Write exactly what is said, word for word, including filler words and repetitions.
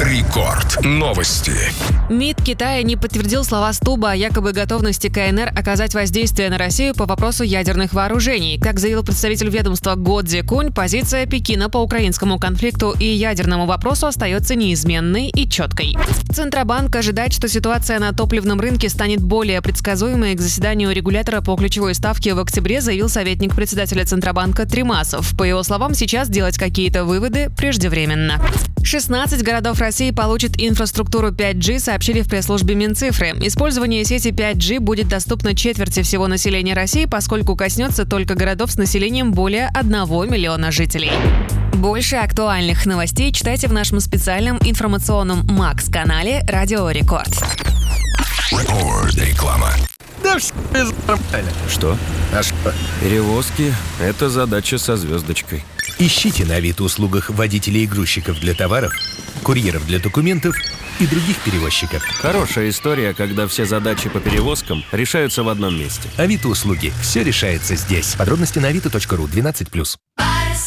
Рекорд. Новости. МИД Китая не подтвердил слова Стуба о якобы готовности КНР оказать воздействие на Россию по вопросу ядерных вооружений. Как заявил представитель ведомства Го Цзекунь, позиция Пекина по украинскому конфликту и ядерному вопросу остается неизменной и четкой. Центробанк ожидает, что ситуация на топливном рынке станет более предсказуемой. К заседанию регулятора по ключевой ставке в октябре заявил советник председателя Центробанка Тремасов. По его словам, сейчас делать какие-то выводы преждевременно. шестнадцать городов России получат инфраструктуру пять джи, сообщили в пресс-службе Минцифры. Использование сети пять джи будет доступно четверти всего населения России, поскольку коснется только городов с населением более одного миллиона жителей. Больше актуальных новостей читайте в нашем специальном информационном Макс-канале «Радио Рекорд». Реклама. Да все нормально. Что? А что? Перевозки – это задача со звездочкой. Ищите на Авито-услугах водителей и грузчиков для товаров, курьеров для документов и других перевозчиков. Хорошая история, когда все задачи по перевозкам решаются в одном месте. Авито-услуги. Все решается здесь. Подробности на авито точка ру двенадцать плюс.